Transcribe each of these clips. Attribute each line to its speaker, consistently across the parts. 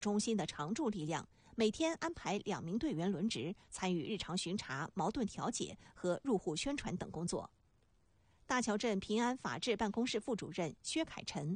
Speaker 1: 中心的常驻力量，每天安排2名队员轮值，参与日常巡查、矛盾调解和入户宣传等工作。大桥镇平安法治办公室副主任薛凯晨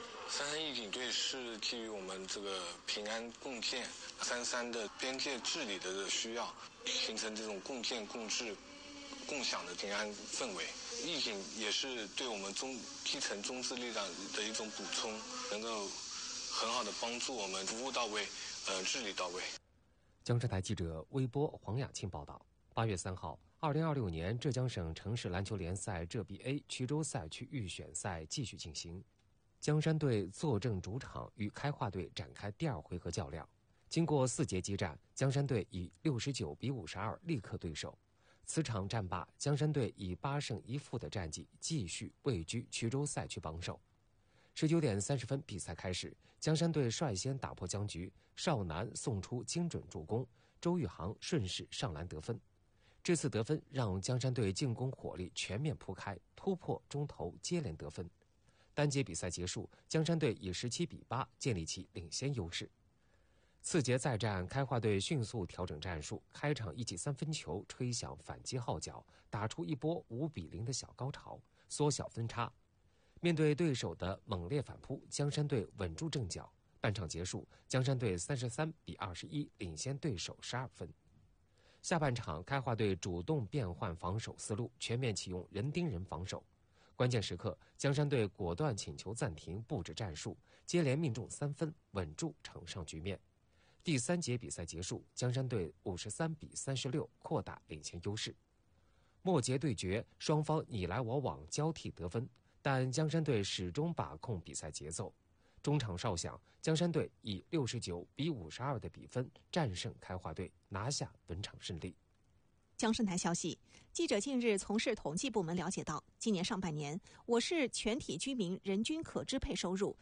Speaker 2: 33义警队是基于我们这个平安共建33的边界治理的需要，形成这种共建共治共享的平安氛围。义警也是对我们基层中资力量的一种补充，能够很好的帮助我们服务到位，治理到位。
Speaker 3: 江浙台记者微波黄雅庆报道。8月3号，2026年浙江省城市篮球联赛浙 BA 衢州赛区预选赛继续进行。江山队坐镇主场与开化队展开第2回合较量。经过4节激战，江山队以69比52力克对手。此场战罢，江山队以8胜1负的战绩继续位居衢州赛区榜首。19点30分，比赛开始，江山队率先打破僵局，邵楠送出精准助攻，周玉航顺势上篮得分。这次得分让江山队进攻火力全面铺开，突破中投接连得分。单节比赛结束，江山队以17比8建立起领先优势。次节再战，开化队迅速调整战术，开场一记3分球吹响反击号角，打出一波5比0的小高潮，缩小分差。面对对手的猛烈反扑，江山队稳住阵脚。半场结束，江山队33比21领先对手12分。下半场，开化队主动变换防守思路，全面启用人盯人防守。关键时刻，江山队果断请求暂停布置战术，接连命中3分，稳住场上局面。第3节比赛结束，江山队53比36扩大领先优势。末节对决，双方你来我往交替得分，但江山队始终把控比赛节奏。中场哨响，江山队以69比52的比分战胜开化队，拿下本场胜利。
Speaker 1: 江顺台消息，记者近日从事统计部门了解到，今年上半年，我市全体居民人均可支配收入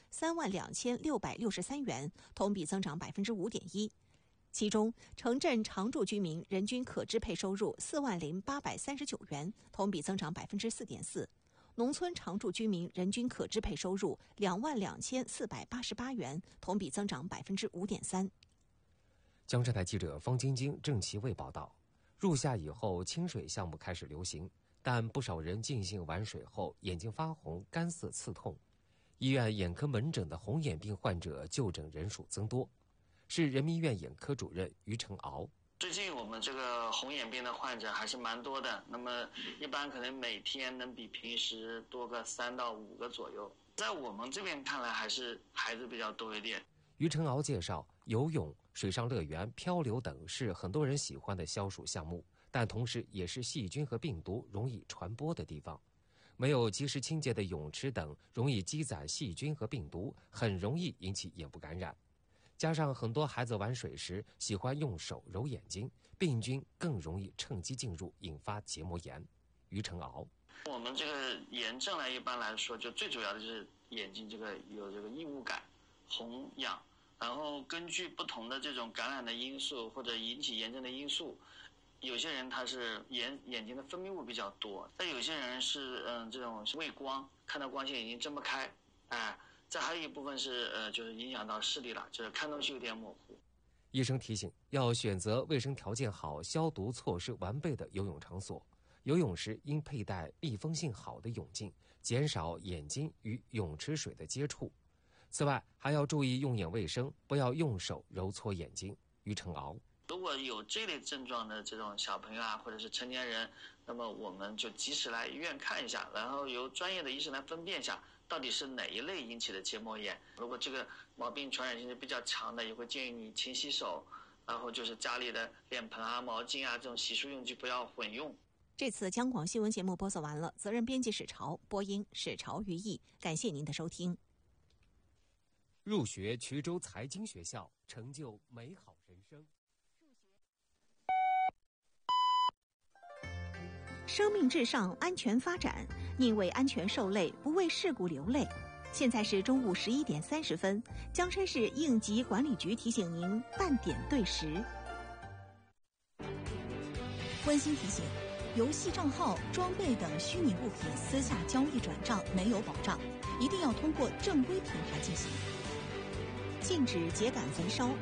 Speaker 1: 32663元，同比增长5.1%。其中，城镇常住居民人均可支配收入40839元，同比增长4.4%。农村常住居民人均可支配收入22488元，同比增长5.3%。
Speaker 3: 江浙台记者方晶晶、郑其卫报道。入夏以后，清水项目开始流行，但不少人尽兴玩水后眼睛发红、干涩刺痛。医院眼科门诊的红眼病患者就诊人数增多。是人民医院眼科主任于成敖。
Speaker 4: 最近我们这个红眼病的患者还是蛮多的，那么一般可能每天能比平时多个3到5个左右。在我们这边看来，还是孩子比较多一点。
Speaker 3: 于成敖介绍，游泳、水上乐园、漂流等是很多人喜欢的消暑项目，但同时也是细菌和病毒容易传播的地方。没有及时清洁的泳池等，容易积攒细菌和病毒，很容易引起眼部感染。加上很多孩子玩水时喜欢用手揉眼睛，病菌更容易趁机进入，引发结膜炎。于成敖，
Speaker 4: 我们这个炎症呢，一般来说就最主要的就是眼睛有这个异物感、红痒，然后根据不同的这种感染的因素或者引起炎症的因素，有些人他是眼睛的分泌物比较多，但有些人是这种畏光，看到光线眼睛睁不开，再还有一部分是就是影响到视力了，就是看东西有点模糊。
Speaker 3: 医生提醒，要选择卫生条件好、消毒措施完备的游泳场所。游泳时应佩戴密封性好的泳镜，减少眼睛与泳池水的接触。此外，还要注意用眼卫生，不要用手揉搓眼睛。于成敖，
Speaker 4: 如果有这类症状的这种小朋友或者是成年人，那么我们就及时来医院看一下，然后由专业的医生来分辨一下到底是哪一类引起的结膜炎。如果这个毛病传染性是比较强的，也会建议你勤洗手，然后就是家里的脸盆毛巾这种洗漱用具不要混用。
Speaker 1: 这次江广新闻节目播送完了，责任编辑史潮，播音史潮于毅，感谢您的收听。
Speaker 3: 入学衢州财经学校，成就美好人生。
Speaker 1: 生命至上，安全发展，宁为安全受累，不为事故流泪。现在是中午11点30分，江山市应急管理局提醒您半点对时。温馨提醒，游戏账号、装备等虚拟物品私下交易转账没有保障，一定要通过正规平台进行。 禁止秸秆焚烧。